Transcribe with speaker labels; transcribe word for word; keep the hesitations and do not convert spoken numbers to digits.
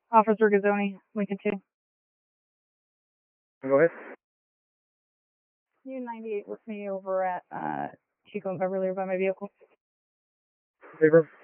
Speaker 1: Officer Gazzoni, Lincoln two.
Speaker 2: Go ahead.
Speaker 1: U ninety-eight with me over at uh, Chico and Beverly by my vehicle.
Speaker 2: Paper.